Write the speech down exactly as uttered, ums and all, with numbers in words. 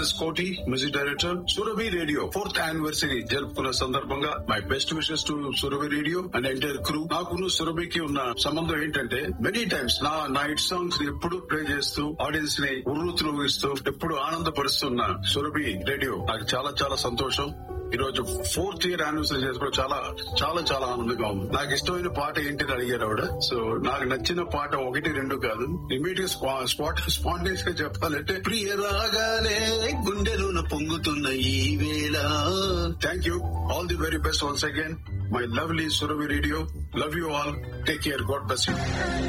Yes కోటి, music director, Surabhi radio fourth anniversary జరుపుకున్న సందర్భంగా my best wishes to Surabhi radio and entire crew. నాకును సురభికి ఉన్న సంబంధం ఏంటంటే మెనీ టైమ్స్ నా నా హిట్ సాంగ్స్ ఎప్పుడు ప్లే చేస్తూ ఆడియన్స్ ని ఉర్రూతులోగిస్తూ ఎప్పుడు ఆనందపరుస్తున్న సురభి రేడియో నాకు చాలా చాలా సంతోషం. ఈ రోజు ఫోర్త్ ఇయర్ యానివర్సరీ చేసుకోవడం చాలా చాలా చాలా ఆనందంగా ఉంది. నాకు ఇష్టమైన పాట ఏంటిని అడిగారు ఆవిడ. సో నాకు నచ్చిన పాట ఒకటి రెండు కాదు, ఇమీడియట్ స్పాట్ స్పాంటేనియస్ గా చెప్పాలంటే ప్రియ రాగాలే గుండెలోన పొంగుతున్న ఈ వేళ. Thank you. All the very best once again. My lovely Surabhi radio. Love you all. Take care. God bless you.